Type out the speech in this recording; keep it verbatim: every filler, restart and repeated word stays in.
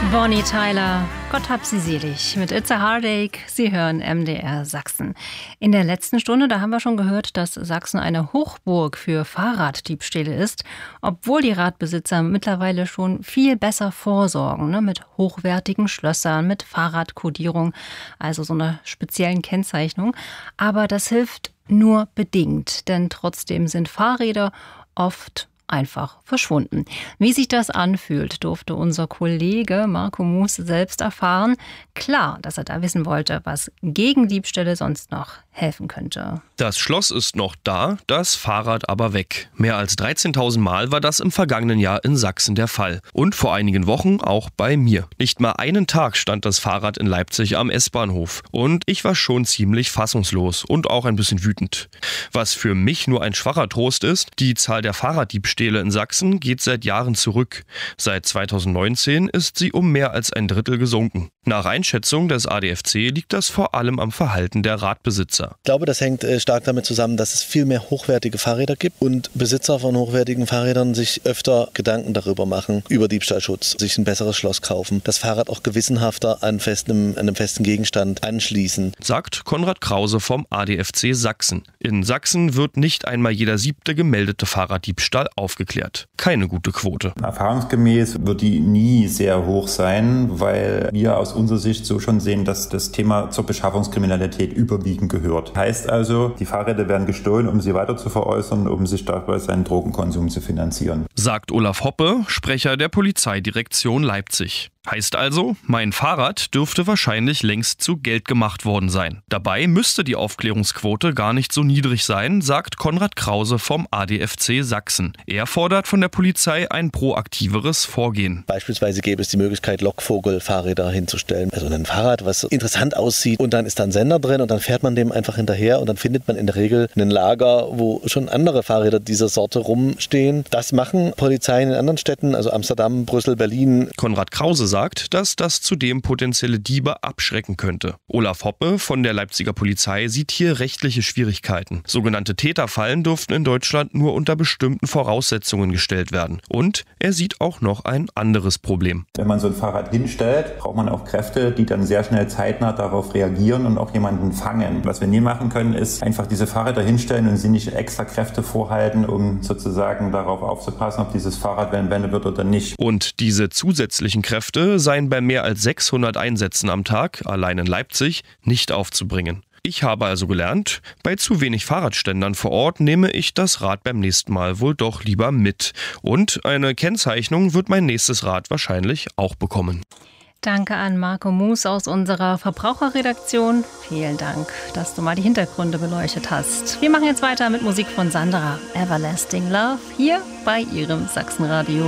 Bonnie Tyler, Gott hab sie selig, mit It's a Heartache. Sie hören M D R Sachsen. In der letzten Stunde, da haben wir schon gehört, dass Sachsen eine Hochburg für Fahrraddiebstähle ist, obwohl die Radbesitzer mittlerweile schon viel besser vorsorgen, ne, mit hochwertigen Schlössern, mit Fahrradkodierung, also so einer speziellen Kennzeichnung. Aber das hilft nur bedingt, denn trotzdem sind Fahrräder oft einfach verschwunden. Wie sich das anfühlt, durfte unser Kollege Marco Moos selbst erfahren. Klar, dass er da wissen wollte, was gegen Diebstähle sonst noch helfen könnte. Das Schloss ist noch da, das Fahrrad aber weg. Mehr als dreizehntausend Mal war das im vergangenen Jahr in Sachsen der Fall. Und vor einigen Wochen auch bei mir. Nicht mal einen Tag stand das Fahrrad in Leipzig am S-Bahnhof. Und ich war schon ziemlich fassungslos und auch ein bisschen wütend. Was für mich nur ein schwacher Trost ist, die Zahl der Fahrraddiebstähle in Sachsen geht seit Jahren zurück. Seit zweitausendneunzehn ist sie um mehr als ein Drittel gesunken. Nach Einschätzung des A D F C liegt das vor allem am Verhalten der Radbesitzer. Ich glaube, das hängt stark damit zusammen, dass es viel mehr hochwertige Fahrräder gibt und Besitzer von hochwertigen Fahrrädern sich öfter Gedanken darüber machen, über Diebstahlschutz, sich ein besseres Schloss kaufen, das Fahrrad auch gewissenhafter an, festem, an einem festen Gegenstand anschließen. Sagt Konrad Krause vom A D F C Sachsen. In Sachsen wird nicht einmal jeder siebte gemeldete Fahrraddiebstahl aufgeklärt. Keine gute Quote. Erfahrungsgemäß wird die nie sehr hoch sein, weil wir aus unserer Sicht so schon sehen, dass das Thema zur Beschaffungskriminalität überwiegend gehört. Heißt also, die Fahrräder werden gestohlen, um sie weiter zu veräußern, um sich dabei seinen Drogenkonsum zu finanzieren. Sagt Olaf Hoppe, Sprecher der Polizeidirektion Leipzig. Heißt also, mein Fahrrad dürfte wahrscheinlich längst zu Geld gemacht worden sein. Dabei müsste die Aufklärungsquote gar nicht so niedrig sein, sagt Konrad Krause vom A D F C Sachsen. Er fordert von der Polizei ein proaktiveres Vorgehen. Beispielsweise gäbe es die Möglichkeit, Lockvogel-Fahrräder hinzustellen. Also ein Fahrrad, was interessant aussieht und dann ist da ein Sender drin und dann fährt man dem einfach hinterher und dann findet man in der Regel ein Lager, wo schon andere Fahrräder dieser Sorte rumstehen. Das machen Polizeien in anderen Städten, also Amsterdam, Brüssel, Berlin. Konrad Krause sagt, dass das zudem potenzielle Diebe abschrecken könnte. Olaf Hoppe von der Leipziger Polizei sieht hier rechtliche Schwierigkeiten. Sogenannte Täterfallen dürften in Deutschland nur unter bestimmten Voraussetzungen gestellt werden. Und er sieht auch noch ein anderes Problem. Wenn man so ein Fahrrad hinstellt, braucht man auch Kräfte, die dann sehr schnell zeitnah darauf reagieren und auch jemanden fangen. Was wir nie machen können, ist einfach diese Fahrräder hinstellen und sie nicht extra Kräfte vorhalten, um sozusagen darauf aufzupassen, ob dieses Fahrrad wendet wird oder nicht. Und diese zusätzlichen Kräfte seien bei mehr als sechshundert Einsätzen am Tag, allein in Leipzig, nicht aufzubringen. Ich habe also gelernt, bei zu wenig Fahrradständern vor Ort nehme ich das Rad beim nächsten Mal wohl doch lieber mit. Und eine Kennzeichnung wird mein nächstes Rad wahrscheinlich auch bekommen. Danke an Marco Moos aus unserer Verbraucherredaktion. Vielen Dank, dass du mal die Hintergründe beleuchtet hast. Wir machen jetzt weiter mit Musik von Sandra. Everlasting Love hier bei ihrem Sachsenradio.